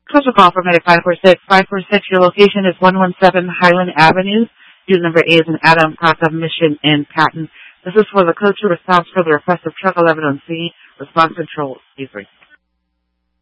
Special call for Medic 546. 546, your location is 117 Highland Avenue. Unit number A is in Adam, Casa, Mission, and Patton. This is for the code to response for the request of truck 11 on C. Response control, C3.